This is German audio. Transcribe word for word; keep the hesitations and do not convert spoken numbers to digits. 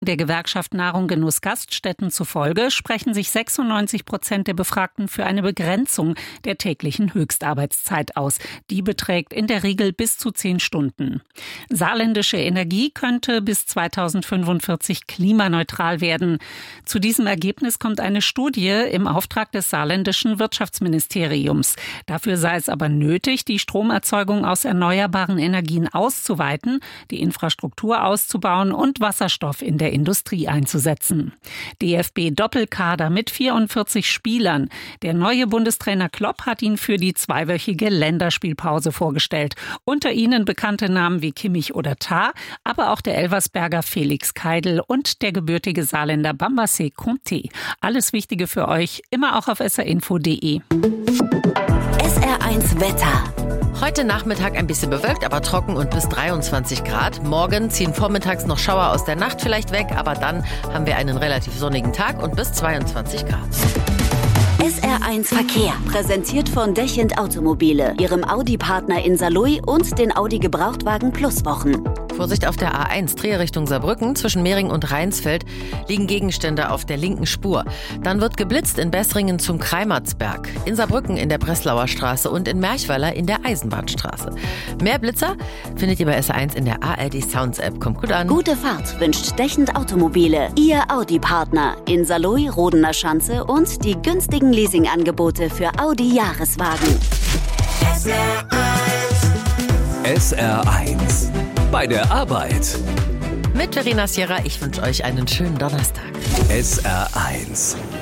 der Gewerkschaft Nahrung Genuss Gaststätten zufolge sprechen sich sechsundneunzig Prozent der Befragten für eine Begrenzung der täglichen Höchstarbeitszeit aus. Die beträgt in der Regel bis zu zehn Stunden. Saarländische Energie könnte bis zweitausendfünfundvierzig klimaneutral werden. Zu diesem Ergebnis kommt eine Studie im Auftrag des saarländischen Wirtschaftsministeriums. Dafür sei es aber nötig, die Stromerzeugung aus erneuerbaren Energien auszuweiten, die Infrastruktur auszubauen und Wasserstoff in der Industrie einzusetzen. D F B-Doppelkader mit vierundvierzig Spielern. Der neue Bundestrainer Klopp hat ihn für die zweiwöchige Länderspielpause vorgestellt. Unter ihnen bekannte Namen wie Kimmich oder Tah, aber auch der Elversberger Felix Keidel und der gebürtige Saarländer Bambassé Conté. Alles Wichtige für euch, immer auch auf s r info punkt d e. S R eins Wetter. Heute Nachmittag ein bisschen bewölkt, aber trocken und bis dreiundzwanzig Grad. Morgen ziehen vormittags noch Schauer aus der Nacht vielleicht weg, aber dann haben wir einen relativ sonnigen Tag und bis zweiundzwanzig Grad. S R eins Verkehr, präsentiert von Dechend Automobile, ihrem Audi-Partner in Saarlouis und den Audi Gebrauchtwagen Plus Wochen. Vorsicht auf der A eins, Drehrichtung Saarbrücken. Zwischen Mehring und Rheinsfeld liegen Gegenstände auf der linken Spur. Dann wird geblitzt in Bessringen zum Kreimatzberg, in Saarbrücken in der Breslauer Straße und in Merchweiler in der Eisenbahnstraße. Mehr Blitzer findet ihr bei S R eins in der A R D Sounds App. Kommt gut an. Gute Fahrt wünscht Dechend Automobile, ihr Audi-Partner in Saarlouis, Rodener Schanze und die günstigen Leasingangebote für Audi-Jahreswagen. S R eins. S R eins. Bei der Arbeit. Mit Verena Sierra, ich wünsche euch einen schönen Donnerstag. S R eins.